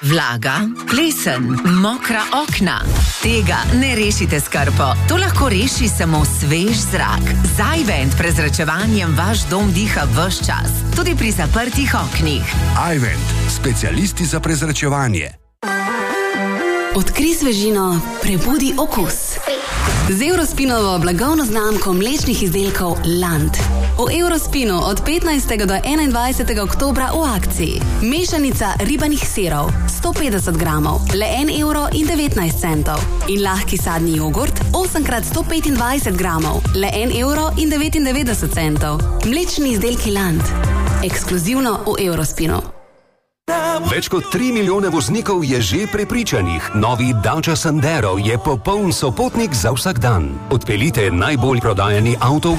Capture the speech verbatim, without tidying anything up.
Vlaga, plesen, mokra okna. Tega ne rešite s krpo. To lahko reši samo svež zrak. Z iVent prezračevanjem vaš dom diha ves čas. Tudi pri zaprtih oknih. iVent, specialisti za prezračevanje. Odkri svežino, prebudi okus. Z Eurospinovo blagovno znamko mlečnih izdelkov Land. V Eurospinu od petnajstega do enaindvajsetega oktobra v akciji. Mešanica ribanih sirov, sto petdeset gramov, le en evro in devetnajst centov. In lahki sadni jogurt, osem krat sto petindvajset gramov, le en evro in devetindevetdeset centov. Mlečni izdelki Land. Ekskluzivno v Eurospinu. Več kot tri milijone voznikov je že prepričanih. Novi Dacia Sandero je popoln sopotnik za vsak dan. Odpeljite najbolj prodajani avto